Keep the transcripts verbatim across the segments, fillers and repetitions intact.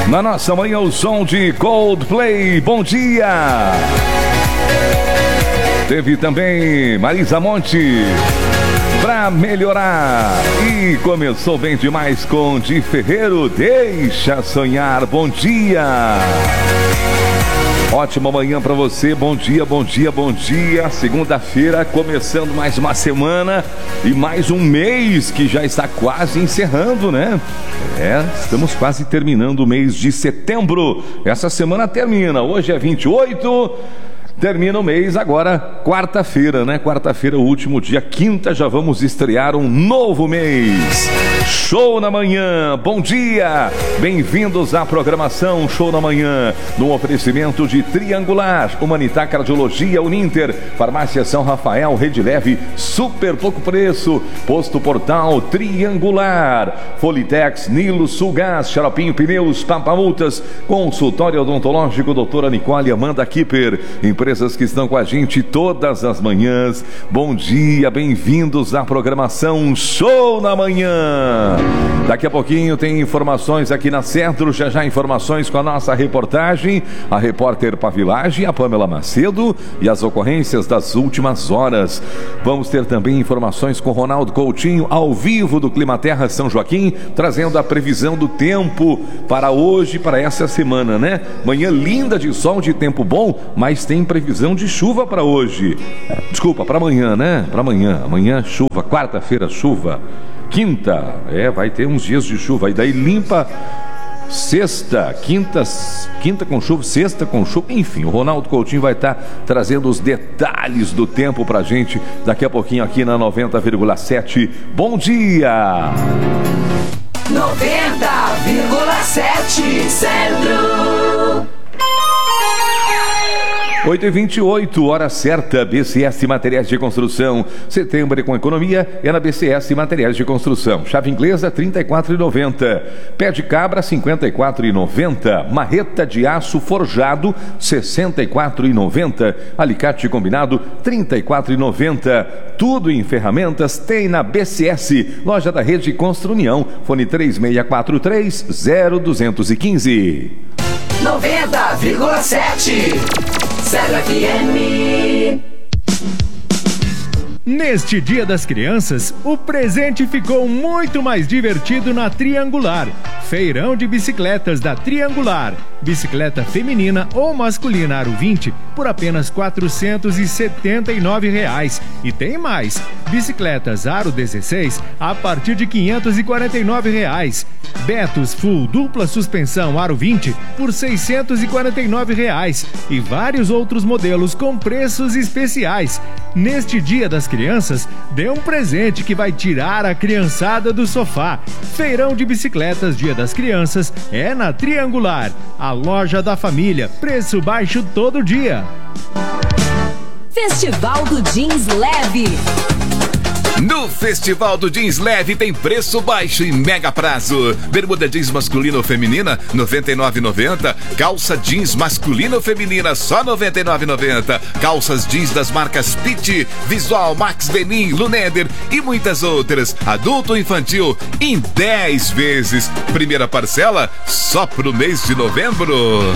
Na nossa manhã, o som de Coldplay. Bom dia! Teve também Marisa Monte, Pra Melhorar. E começou bem demais com Di Ferreiro, Deixa Sonhar. Bom dia! Ótima manhã para você, bom dia, bom dia, bom dia. Segunda-feira, começando mais uma semana e mais um mês que já está quase encerrando, né? É, estamos quase terminando o mês de setembro. Essa semana termina, hoje é vinte e oito. Termina o mês agora, quarta-feira, né? Quarta-feira, o último dia. Quinta, já vamos estrear um novo mês. Show na Manhã, bom dia! Bem-vindos à programação Show na Manhã, no oferecimento de Triangular, Humanitar Cardiologia, Uninter, Farmácia São Rafael, Rede Leve, super pouco preço, Posto Portal Triangular, Folitex, Nilo, Sulgás, Xaropinho Pneus, Papamultas, Consultório Odontológico, doutora Nicole Amanda Kipper, empresas que estão com a gente todas as manhãs. Bom dia, bem-vindos à programação Show na Manhã. Daqui a pouquinho tem informações aqui na Centro, já já informações com a nossa reportagem, a repórter Pavilagem, a Pamela Macedo e as ocorrências das últimas horas. Vamos ter também informações com Ronaldo Coutinho, ao vivo do Climaterra São Joaquim, trazendo a previsão do tempo para hoje, para essa semana, né? Manhã linda de sol, de tempo bom, mas tem previsão de chuva para hoje. Desculpa, para amanhã, né? Para amanhã. Amanhã chuva, quarta-feira chuva. Quinta, é, vai ter uns dias de chuva. E daí limpa sexta, quinta, quinta com chuva, sexta com chuva. Enfim, o Ronaldo Coutinho vai estar trazendo os detalhes do tempo pra gente daqui a pouquinho aqui na noventa vírgula sete. Bom dia! noventa vírgula sete Centro. oito e vinte e oito, hora certa, B C S Materiais de Construção. Setembro com economia é na B C S Materiais de Construção. Chave inglesa, trinta e quatro reais e noventa centavos. Pé de cabra, cinquenta e quatro reais e noventa centavos. Marreta de aço forjado, sessenta e quatro reais e noventa centavos. Alicate combinado, trinta e quatro reais e noventa centavos. Tudo em ferramentas tem na B C S. Loja da Rede Construnião. Fone três seis quatro três, zero dois um cinco. noventa vírgula sete Zero F M. Neste Dia das Crianças, o presente ficou muito mais divertido na Triangular. Feirão de bicicletas da Triangular. Bicicleta feminina ou masculina aro vinte por apenas quatrocentos e setenta e nove reais. E tem mais. Bicicletas aro dezesseis a partir de quinhentos e quarenta e nove reais. Betos Full dupla suspensão aro vinte por seiscentos e quarenta e nove reais. E vários outros modelos com preços especiais. Neste Dia das Crianças, dê um presente que vai tirar a criançada do sofá. Feirão de bicicletas Dia das Crianças é na Triangular, a loja da família. Preço baixo todo dia. Festival do Jeans Leve. No Festival do Jeans Leve tem preço baixo e mega prazo. Bermuda jeans masculina ou feminina, noventa e nove reais e noventa centavos. Calça jeans masculina ou feminina, só noventa e nove reais e noventa centavos. Calças jeans das marcas Pitt, Visual, Max Denim, Luneder e muitas outras. Adulto ou infantil, em dez vezes. Primeira parcela, só pro mês de novembro.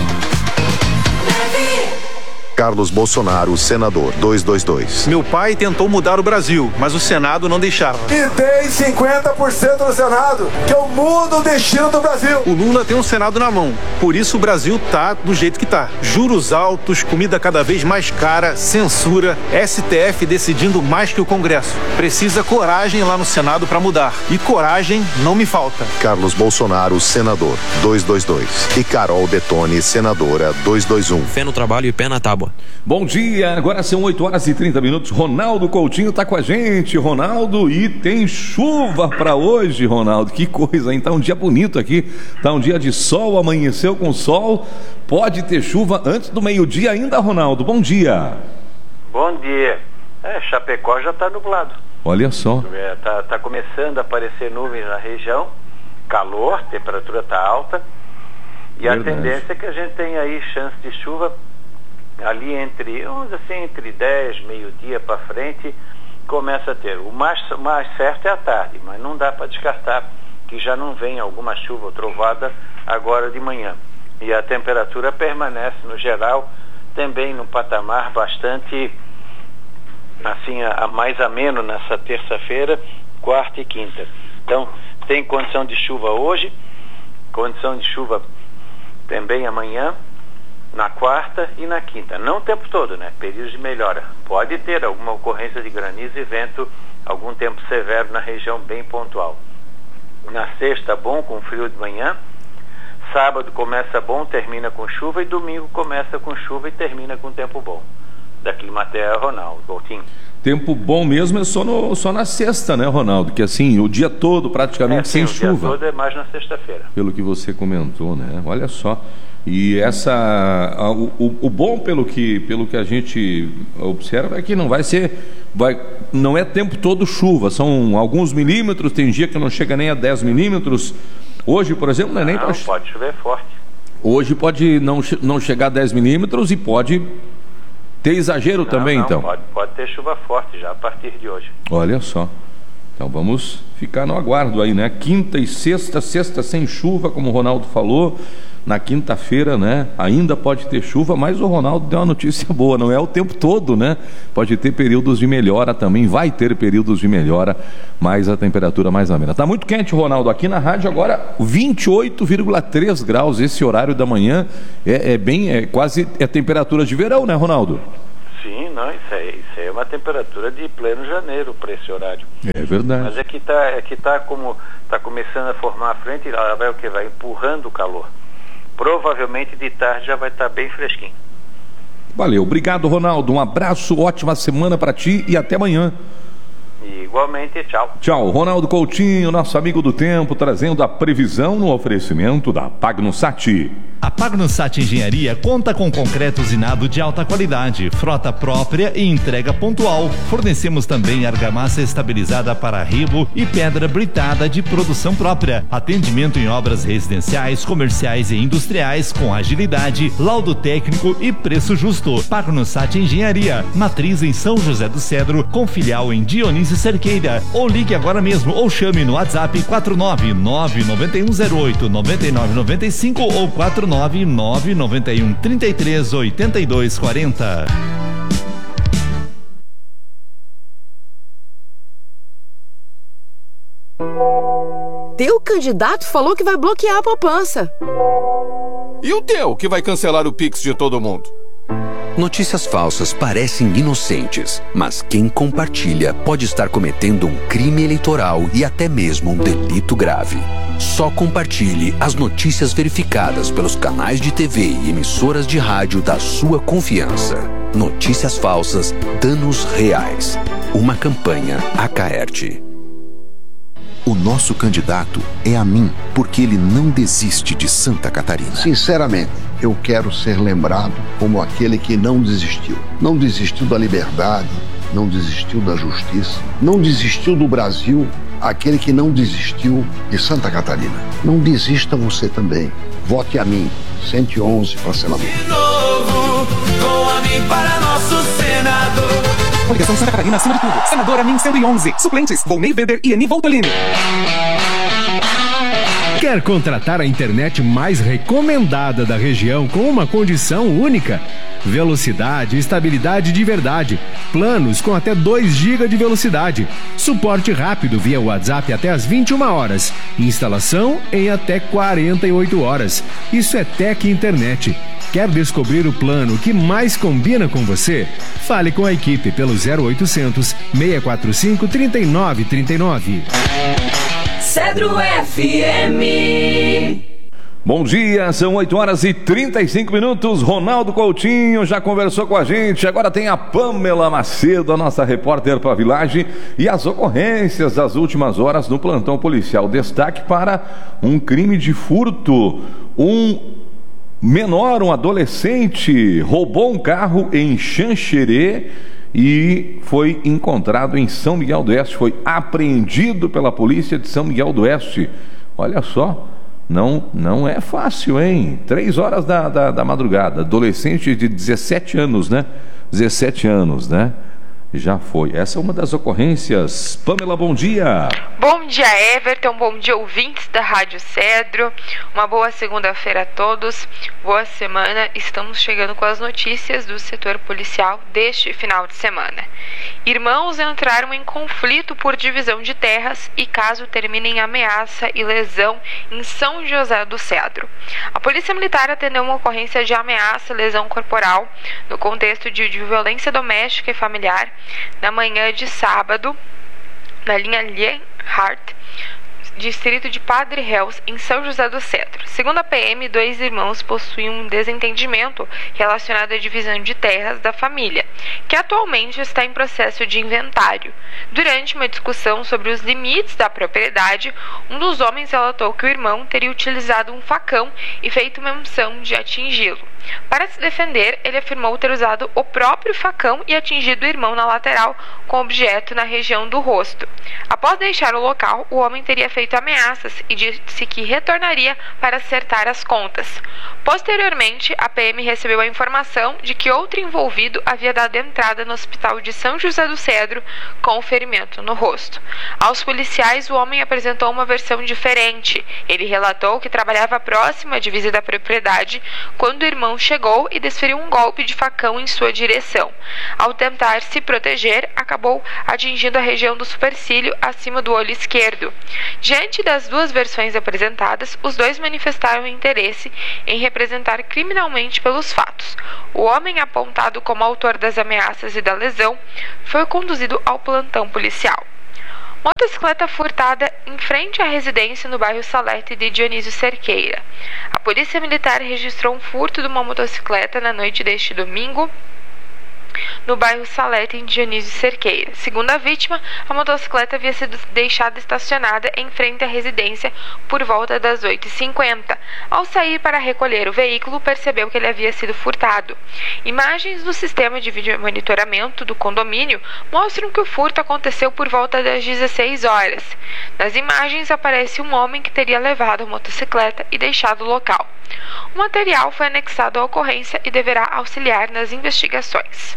Carlos Bolsonaro, senador, duzentos e vinte e dois. Meu pai tentou mudar o Brasil, mas o Senado não deixava. E tem cinquenta por cento no Senado, que eu mudo o destino do Brasil. O Lula tem um Senado na mão, por isso o Brasil tá do jeito que tá. Juros altos, comida cada vez mais cara, censura, S T F decidindo mais que o Congresso. Precisa coragem lá no Senado para mudar. E coragem não me falta. Carlos Bolsonaro, senador, duzentos e vinte e dois. E Carol Detone, senadora, duzentos e vinte e um. Fé no trabalho e pé na tábua. Bom dia, agora são oito horas e trinta minutos. Ronaldo Coutinho está com a gente, Ronaldo, e tem chuva para hoje, Ronaldo. Que coisa, hein? Tá um dia bonito aqui, tá um dia de sol, amanheceu com sol. Pode ter chuva antes do meio-dia ainda, Ronaldo. Bom dia. Bom dia. É, Chapecó já está nublado. Olha só. É, tá, tá começando a aparecer nuvens na região, calor, temperatura está alta, e verdade. A tendência é que a gente tenha aí chance de chuva ali entre, vamos assim, entre dez, meio-dia para frente, começa a ter. O mais, mais certo é à tarde, mas não dá para descartar que já não vem alguma chuva ou trovada agora de manhã. E a temperatura permanece, no geral, também num patamar bastante, assim, a, a mais ameno nessa terça-feira, quarta e quinta. Então, tem condição de chuva hoje, condição de chuva também amanhã, na quarta e na quinta. Não o tempo todo, né? Períodos de melhora. Pode ter alguma ocorrência de granizo e vento, algum tempo severo na região bem pontual. Na sexta, bom, com frio de manhã. Sábado começa bom, termina com chuva. E domingo começa com chuva e termina com tempo bom. Da Climaterra, Ronaldo Coutinho. Tempo bom mesmo é só, no, só na sexta, né, Ronaldo? Que assim, o dia todo praticamente é, sem sim, chuva. O dia todo é mais na sexta-feira. Pelo que você comentou, né? Olha só. E essa, a, o, o bom pelo que, pelo que a gente observa é que não vai ser, vai, não é tempo todo chuva, são alguns milímetros, tem dia que não chega nem a dez milímetros. Hoje, por exemplo, não é nem para... Não, pra... pode chover forte. Hoje pode não, não chegar a dez milímetros e pode ter exagero não, também, não, então. Pode, pode ter chuva forte já a partir de hoje. Olha só. Então vamos ficar no aguardo aí, né? Quinta e sexta, sexta sem chuva, como o Ronaldo falou. Na quinta-feira, né? Ainda pode ter chuva, mas o Ronaldo deu uma notícia boa, não é o tempo todo, né? Pode ter períodos de melhora também, vai ter períodos de melhora, mas a temperatura mais amena. Tá muito quente, Ronaldo, aqui na rádio agora vinte e oito vírgula três graus, esse horário da manhã é, é bem, é quase, é temperatura de verão, né, Ronaldo? Sim, não, isso aí, isso aí é uma temperatura de pleno janeiro para esse horário. É verdade. Mas é que tá, é que tá como, tá começando a formar a frente, ela vai o que? Vai empurrando o calor. Provavelmente de tarde já vai estar bem fresquinho. Valeu, obrigado, Ronaldo, um abraço, ótima semana para ti e até amanhã. E igualmente, tchau. Tchau, Ronaldo Coutinho, nosso amigo do tempo, trazendo a previsão no oferecimento da Pagnosat. A Pagnosat Engenharia conta com concreto usinado de alta qualidade, frota própria e entrega pontual. Fornecemos também argamassa estabilizada para rebo e pedra britada de produção própria. Atendimento em obras residenciais, comerciais e industriais com agilidade, laudo técnico e preço justo. Pagnosat Engenharia, matriz em São José do Cedro, com filial em Dionísio Cerqueira. Ou ligue agora mesmo ou chame no WhatsApp quatro nove nove nove um zero oito nove nove nove cinco ou quatro nove nove nove um três três oito dois quatro zero. Teu candidato falou que vai bloquear a poupança. E o teu, que vai cancelar o Pix de todo mundo? Notícias falsas parecem inocentes, mas quem compartilha pode estar cometendo um crime eleitoral e até mesmo um delito grave. Só compartilhe as notícias verificadas pelos canais de T V e emissoras de rádio da sua confiança. Notícias falsas, danos reais. Uma campanha Acaerte. O nosso candidato é a mim, porque ele não desiste de Santa Catarina. Sinceramente, eu quero ser lembrado como aquele que não desistiu. Não desistiu da liberdade, não desistiu da justiça, não desistiu do Brasil, aquele que não desistiu de Santa Catarina. Não desista você também. Vote a mim, cento e onze para senador. De novo, com a mim para nosso senador. Coligação Santa Catarina acima de tudo. Senadora Min cento e onze. Suplentes, Volney Weber e Eni Voltolini. Quer contratar a internet mais recomendada da região com uma condição única? Velocidade e estabilidade de verdade. Planos com até dois gigas de velocidade. Suporte rápido via WhatsApp até às vinte e uma horas. Instalação em até quarenta e oito horas. Isso é Tec Internet. Quer descobrir o plano que mais combina com você? Fale com a equipe pelo zero oitocentos, seis quatro cinco, três nove três nove. Cedro F M. Bom dia, são oito horas e trinta e cinco minutos. Ronaldo Coutinho já conversou com a gente. Agora tem a Pamela Macedo, a nossa repórter para a Village, e as ocorrências das últimas horas no plantão policial. Destaque para um crime de furto. Um menor, um adolescente, roubou um carro em Xanxerê e foi encontrado em São Miguel do Oeste. Foi apreendido pela polícia de São Miguel do Oeste. Olha só. Não, não é fácil, hein? Três horas da, da, da madrugada. Adolescente de dezessete anos, né? dezessete anos, né? já foi. Essa é uma das ocorrências. Pamela, bom dia. Bom dia, Everton. Bom dia, ouvintes da Rádio Cedro. Uma boa segunda-feira a todos. Boa semana. Estamos chegando com as notícias do setor policial deste final de semana. Irmãos entraram em conflito por divisão de terras e caso termine em ameaça e lesão em São José do Cedro. A Polícia Militar atendeu uma ocorrência de ameaça e lesão corporal no contexto de, de violência doméstica e familiar na manhã de sábado, na linha Lienhardt, distrito de Padre Reus, em São José do Cedro. Segundo a P M, dois irmãos possuíam um desentendimento relacionado à divisão de terras da família, que atualmente está em processo de inventário. Durante uma discussão sobre os limites da propriedade, um dos homens relatou que o irmão teria utilizado um facão e feito menção de atingi-lo. Para se defender, ele afirmou ter usado o próprio facão e atingido o irmão na lateral com objeto na região do rosto. Após deixar o local, o homem teria feito ameaças e disse que retornaria para acertar as contas. Posteriormente, a P M recebeu a informação de que outro envolvido havia dado entrada no hospital de São José do Cedro com ferimento no rosto. Aos policiais, o homem apresentou uma versão diferente. Ele relatou que trabalhava próximo à divisa da propriedade quando o irmão chegou e desferiu um golpe de facão em sua direção. Ao tentar se proteger, acabou atingindo a região do supercílio acima do olho esquerdo. Diante das duas versões apresentadas, os dois manifestaram interesse em representar criminalmente pelos fatos. O homem apontado como autor das ameaças e da lesão foi conduzido ao plantão policial. Motocicleta furtada em frente à residência no bairro Salete de Dionísio Cerqueira. A Polícia Militar registrou um furto de uma motocicleta na noite deste domingo no bairro Salete, em Dionísio Cerqueira. Segundo a vítima, a motocicleta havia sido deixada estacionada em frente à residência por volta das oito e cinquenta. Ao sair para recolher o veículo, percebeu que ele havia sido furtado. Imagens do sistema de vídeo monitoramento do condomínio mostram que o furto aconteceu por volta das dezesseis horas. Nas imagens aparece um homem que teria levado a motocicleta e deixado o local. O material foi anexado à ocorrência e deverá auxiliar nas investigações.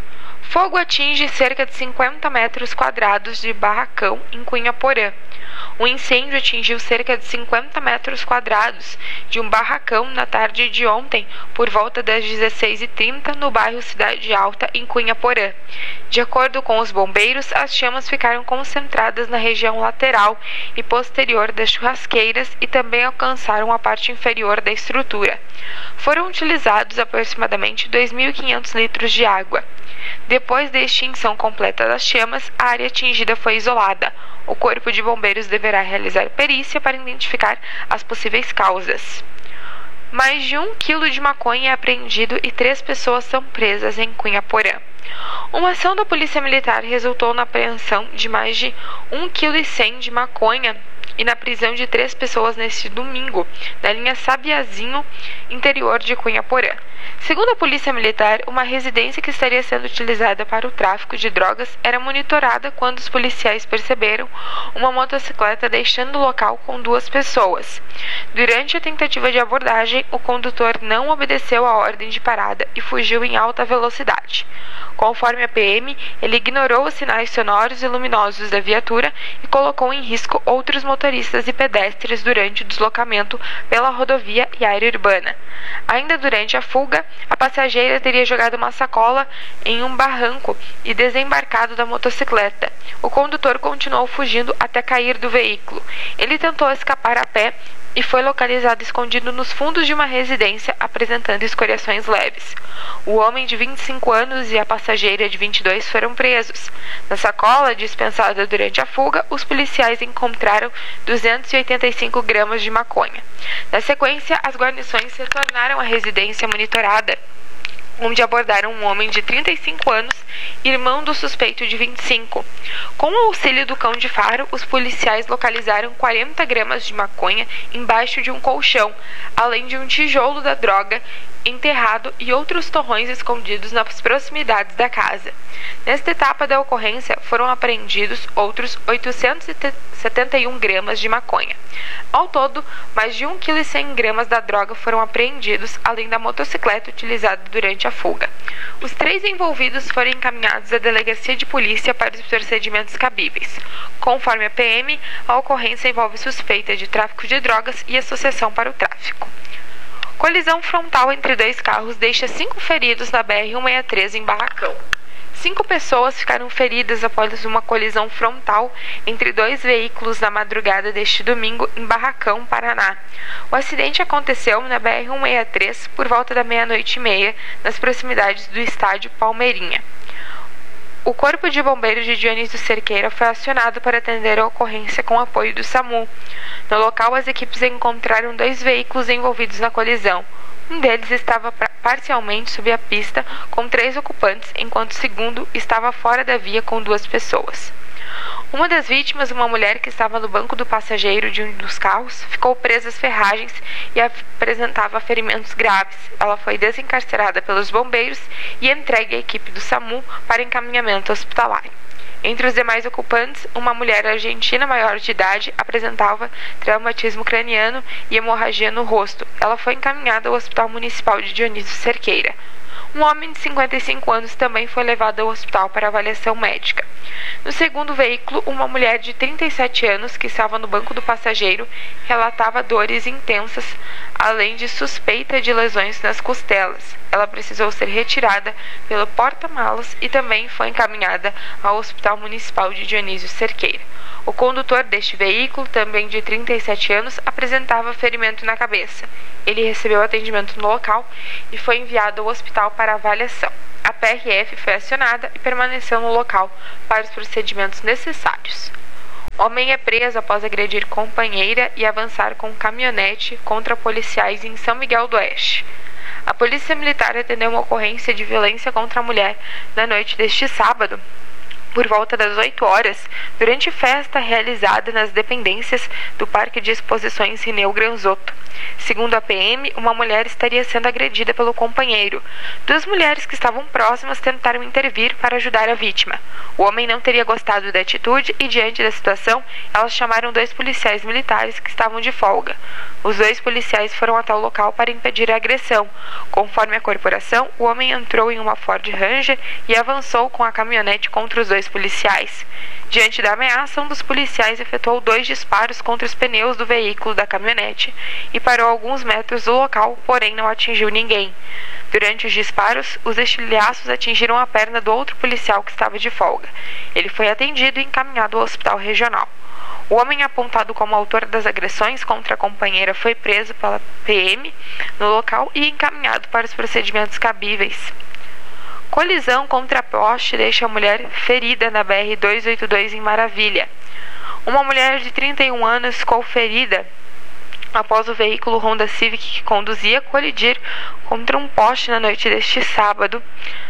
Fogo atinge cerca de cinquenta metros quadrados de barracão em Cunhaporã. Um incêndio atingiu cerca de cinquenta metros quadrados de um barracão na tarde de ontem, por volta das dezesseis e trinta, no bairro Cidade Alta, em Cunhaporã. De acordo com os bombeiros, as chamas ficaram concentradas na região lateral e posterior das churrasqueiras e também alcançaram a parte inferior da estrutura. Foram utilizados aproximadamente dois mil e quinhentos litros de água. Depois da extinção completa das chamas, a área atingida foi isolada. O Corpo de Bombeiros deverá realizar perícia para identificar as possíveis causas. Mais de um quilo de maconha é apreendido e três pessoas são presas em Cunhaporã. Uma ação da Polícia Militar resultou na apreensão de mais de um vírgula cem quilos de maconha e na prisão de três pessoas neste domingo, na linha Sabiazinho, interior de Cunhaporã. Segundo a Polícia Militar, uma residência que estaria sendo utilizada para o tráfico de drogas era monitorada quando os policiais perceberam uma motocicleta deixando o local com duas pessoas. Durante a tentativa de abordagem, o condutor não obedeceu a ordem de parada e fugiu em alta velocidade. Conforme a P M, ele ignorou os sinais sonoros e luminosos da viatura e colocou em risco outros motoristas e pedestres durante o deslocamento pela rodovia e área urbana. Ainda durante a fuga, a passageira teria jogado uma sacola em um barranco e desembarcado da motocicleta. O condutor continuou fugindo até cair do veículo. Ele tentou escapar a pé e foi localizado escondido nos fundos de uma residência, apresentando escoriações leves. O homem de vinte e cinco anos e a passageira de vinte e dois foram presos. Na sacola dispensada durante a fuga, os policiais encontraram duzentos e oitenta e cinco gramas de maconha. Na sequência, as guarnições retornaram à residência monitorada, onde abordaram um homem de trinta e cinco anos, irmão do suspeito de vinte e cinco. Com o auxílio do cão de faro, os policiais localizaram quarenta gramas de maconha embaixo de um colchão, além de um tijolo da droga enterrado e outros torrões escondidos nas proximidades da casa. Nesta etapa da ocorrência, foram apreendidos outros oitocentos e setenta e um gramas de maconha. Ao todo, mais de um vírgula cem gramas da droga foram apreendidos, além da motocicleta utilizada durante a fuga. Os três envolvidos foram encaminhados à delegacia de polícia para os procedimentos cabíveis. Conforme a P M, a ocorrência envolve suspeita de tráfico de drogas e associação para o tráfico. Colisão frontal entre dois carros deixa cinco feridos na B R cento e sessenta e três em Barracão. Cinco pessoas ficaram feridas após uma colisão frontal entre dois veículos na madrugada deste domingo em Barracão, Paraná. O acidente aconteceu na B R cento e sessenta e três por volta da meia-noite e meia, nas proximidades do estádio Palmeirinha. O Corpo de Bombeiros de Dionísio Cerqueira foi acionado para atender a ocorrência com apoio do SAMU. No local, as equipes encontraram dois veículos envolvidos na colisão. Um deles estava parcialmente sob a pista com três ocupantes, enquanto o segundo estava fora da via com duas pessoas. Uma das vítimas, uma mulher que estava no banco do passageiro de um dos carros, ficou presa às ferragens e apresentava ferimentos graves. Ela foi desencarcerada pelos bombeiros e entregue à equipe do SAMU para encaminhamento hospitalar. Entre os demais ocupantes, uma mulher argentina maior de idade apresentava traumatismo craniano e hemorragia no rosto. Ela foi encaminhada ao Hospital Municipal de Dionísio Cerqueira. Um homem de cinquenta e cinco anos também foi levado ao hospital para avaliação médica. No segundo veículo, uma mulher de trinta e sete anos, que estava no banco do passageiro, relatava dores intensas, além de suspeita de lesões nas costelas. Ela precisou ser retirada pelo porta-malas e também foi encaminhada ao Hospital Municipal de Dionísio Cerqueira. O condutor deste veículo, também de trinta e sete anos, apresentava ferimento na cabeça. Ele recebeu atendimento no local e foi enviado ao hospital para avaliação. A P R F foi acionada e permaneceu no local para os procedimentos necessários. Homem é preso após agredir companheira e avançar com caminhonete contra policiais em São Miguel do Oeste. A Polícia Militar atendeu uma ocorrência de violência contra a mulher na noite deste sábado, por volta das oito horas, durante festa realizada nas dependências do Parque de Exposições Rineu Granzotto. Segundo a P M, uma mulher estaria sendo agredida pelo companheiro. Duas mulheres que estavam próximas tentaram intervir para ajudar a vítima. O homem não teria gostado da atitude e, diante da situação, elas chamaram dois policiais militares que estavam de folga. Os dois policiais foram até o local para impedir a agressão. Conforme a corporação, o homem entrou em uma Ford Ranger e avançou com a caminhonete contra os dois policiais. Diante da ameaça, um dos policiais efetuou dois disparos contra os pneus do veículo da caminhonete e parou a alguns metros do local, porém não atingiu ninguém. Durante os disparos, os estilhaços atingiram a perna do outro policial que estava de folga. Ele foi atendido e encaminhado ao hospital regional. O homem apontado como autor das agressões contra a companheira foi preso pela P M no local e encaminhado para os procedimentos cabíveis. Colisão contra poste deixa a mulher ferida na B R duzentos e oitenta e dois em Maravilha. Uma mulher de trinta e um anos ficou ferida após o veículo Honda Civic que conduzia colidir contra um poste na noite deste sábado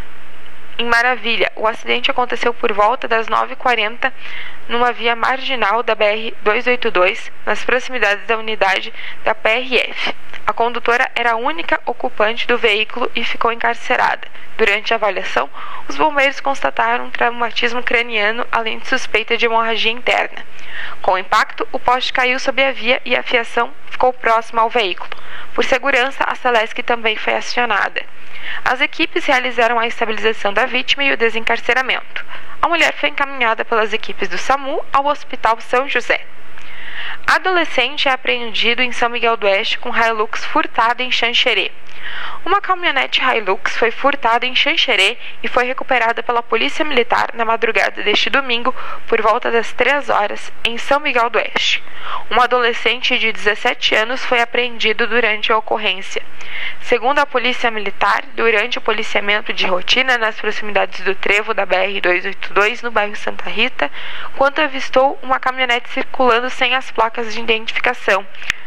em Maravilha. O acidente aconteceu por volta das nove e quarenta numa via marginal da B R duzentos e oitenta e dois, nas proximidades da unidade da P R F. A condutora era a única ocupante do veículo e ficou encarcerada. Durante a avaliação, os bombeiros constataram um traumatismo craniano, além de suspeita de hemorragia interna. Com o impacto, o poste caiu sob a via e a fiação ficou próxima ao veículo. Por segurança, a Celesc também foi acionada. As equipes realizaram a estabilização da vítima e o desencarceramento. A mulher foi encaminhada pelas equipes do SAMU ao Hospital São José. Adolescente é apreendido em São Miguel do Oeste com Hilux furtada em Xanxerê. Uma caminhonete Hilux foi furtada em Xanxerê e foi recuperada pela Polícia Militar na madrugada deste domingo, por volta das três horas, em São Miguel do Oeste. Um adolescente de dezessete anos foi apreendido durante a ocorrência. Segundo a Polícia Militar, durante o policiamento de rotina nas proximidades do trevo da B R duzentos e oitenta e dois, no bairro Santa Rita, quando avistou uma caminhonete circulando sem as placas de identificação.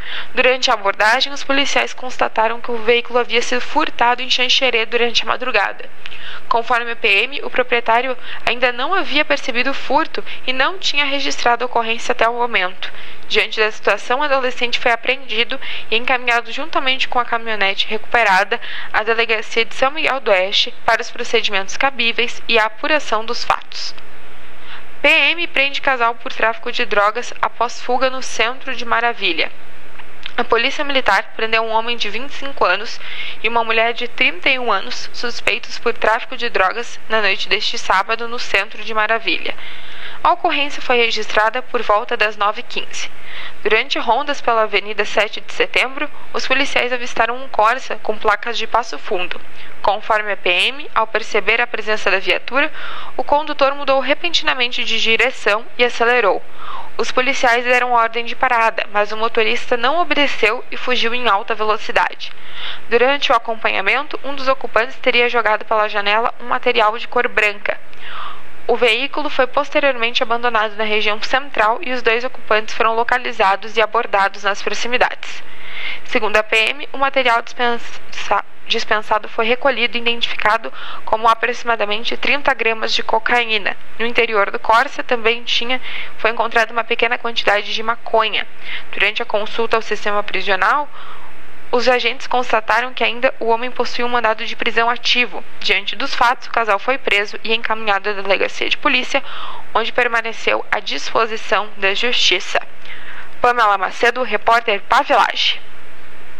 Durante a abordagem, os policiais constataram que o veículo havia sido furtado em Xanxerê durante a madrugada. Conforme a P M, o proprietário ainda não havia percebido o furto e não tinha registrado a ocorrência até o momento. Diante da situação, o adolescente foi apreendido e encaminhado juntamente com a caminhonete recuperada à delegacia de São Miguel do Oeste para os procedimentos cabíveis e a apuração dos fatos. P M prende casal por tráfico de drogas após fuga no centro de Maravilha. A polícia militar prendeu um homem de vinte e cinco anos e uma mulher de trinta e um anos suspeitos por tráfico de drogas na noite deste sábado no centro de Maravilha. A ocorrência foi registrada por volta das nove e quinze. Durante rondas pela Avenida sete de Setembro, os policiais avistaram um Corsa com placas de Passo Fundo. Conforme a P M, ao perceber a presença da viatura, o condutor mudou repentinamente de direção e acelerou. Os policiais deram ordem de parada, mas o motorista não obedeceu e fugiu em alta velocidade. Durante o acompanhamento, um dos ocupantes teria jogado pela janela um material de cor branca. O veículo foi posteriormente abandonado na região central e os dois ocupantes foram localizados e abordados nas proximidades. Segundo a P M, o material dispensa... dispensado foi recolhido e identificado como aproximadamente trinta gramas de cocaína. No interior do Corsa também tinha, foi encontrada uma pequena quantidade de maconha. Durante a consulta ao sistema prisional, os agentes constataram que ainda o homem possuía um mandado de prisão ativo. Diante dos fatos, o casal foi preso e encaminhado à delegacia de polícia, onde permaneceu à disposição da justiça. Pamela Macedo, repórter Pavelage.